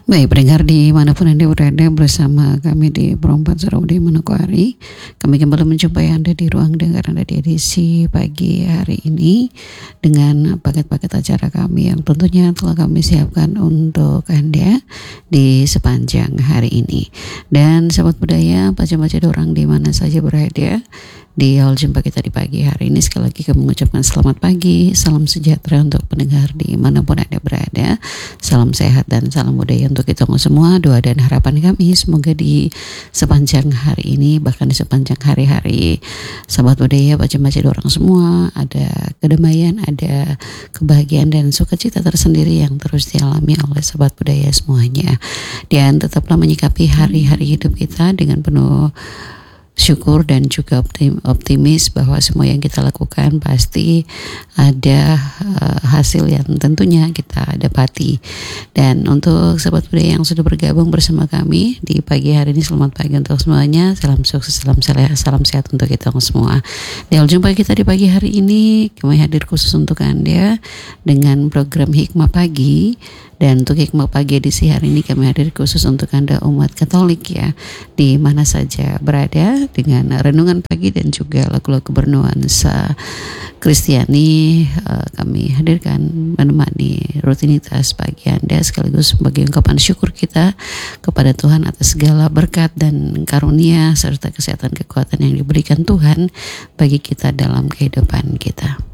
Baik, pendengar dimanapun Anda berada, bersama kami di Perempat Sarodi Manokwari. Kami kembali menjumpai Anda di ruang dengar Anda di edisi pagi hari ini dengan paket-paket acara kami yang tentunya telah kami siapkan untuk Anda di sepanjang hari ini. Dan sahabat budaya, baca-baca orang di mana saja berada, di awal jumpa kita di pagi hari ini, sekali lagi kami mengucapkan selamat pagi, salam sejahtera untuk pendengar dimanapun Anda berada, salam sehat dan salam budaya untuk kita semua. Doa dan harapan kami semoga di sepanjang hari ini, bahkan di sepanjang hari-hari, sahabat budaya, baca-baca orang semua, ada kedamaian, ada kebahagiaan dan sukacita tersendiri yang terus dialami oleh sahabat budaya semuanya. Dan tetaplah menyikapi hari-hari hidup kita dengan penuh syukur dan juga optimis bahwa semua yang kita lakukan pasti ada hasil yang tentunya kita dapati. Dan untuk sahabat budaya yang sudah bergabung bersama kami di pagi hari ini, selamat pagi untuk semuanya. Salam sukses, salam sehat untuk kita semua. Di awal jumpa kita di pagi hari ini, kami hadir khusus untuk Anda dengan program Hikmah Pagi. Dan untuk Hikmah Pagi edisi hari ini kami hadir khusus untuk Anda umat Katolik ya, di mana saja berada, dengan renungan pagi dan juga lagu-lagu bernuansa Kristiani. Kami hadirkan menemani rutinitas pagi Anda, sekaligus sebagai ungkapan syukur kita kepada Tuhan atas segala berkat dan karunia serta kesehatan kekuatan yang diberikan Tuhan bagi kita dalam kehidupan kita.